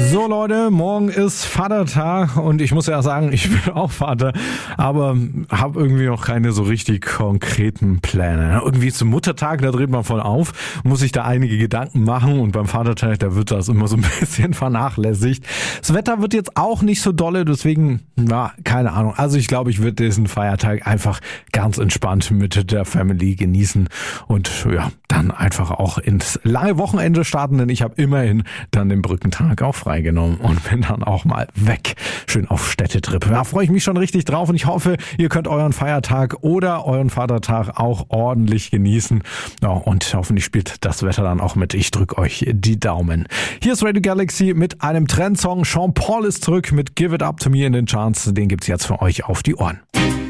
So Leute, morgen ist Vatertag und ich muss ja sagen, ich bin auch Vater, aber habe irgendwie noch keine so richtig konkreten Pläne. Irgendwie zum Muttertag, da dreht man voll auf, muss ich da einige Gedanken machen und beim Vatertag, da wird das immer so ein bisschen vernachlässigt. Das Wetter wird jetzt auch nicht so dolle, deswegen, keine Ahnung. Also ich glaube, ich würde diesen Feiertag einfach ganz entspannt mit der Family genießen und ja, dann einfach auch ins lange Wochenende starten, denn ich habe immerhin dann den Brückentag auch freigenommen und bin dann auch mal weg. Schön auf Städtetrip. Da freue ich mich schon richtig drauf und ich hoffe, ihr könnt euren Feiertag oder euren Vatertag auch ordentlich genießen. Ja, und hoffentlich spielt das Wetter dann auch mit. Ich drücke euch die Daumen. Hier ist Radio Galaxy mit einem Trendsong. Sean Paul ist zurück mit Give It Up To Me in den Charts. Den gibt's jetzt für euch auf die Ohren.